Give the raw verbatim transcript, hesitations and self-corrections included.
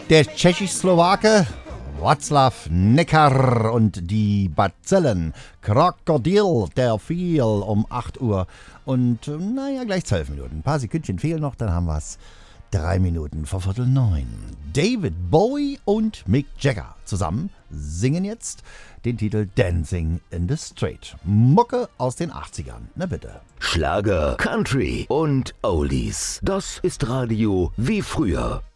Der Tschechisch-Slowake Václav Necker und die Bazillen. Krokodil, der fiel um acht Uhr. Und naja, gleich zwölf Minuten. Ein paar Sekündchen fehlen noch, dann haben wir's. Drei Minuten vor Viertel neun. David Bowie und Mick Jagger zusammen singen jetzt den Titel Dancing in the Street. Mucke aus den achtzigern. Na bitte. Schlager, Country und Oldies. Das ist Radio wie früher.